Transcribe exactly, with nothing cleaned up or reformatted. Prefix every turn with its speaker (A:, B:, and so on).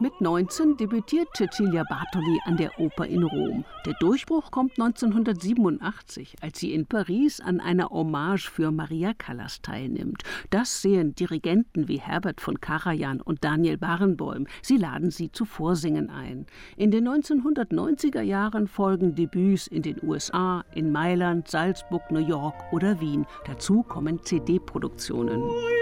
A: Mit neunzehn debütiert Cecilia Bartoli an der Oper in Rom. Der Durchbruch kommt neunzehnhundertsiebenundachtzig, als sie in Paris an einer Hommage für Maria Callas teilnimmt. Das sehen Dirigenten wie Herbert von Karajan und Daniel Barenboim. Sie laden sie zu Vorsingen ein. In den neunzehnhundertneunziger Jahren folgen Debüts in den U S A, in Mailand, Salzburg, New York oder Wien. Dazu kommen C D-Produktionen.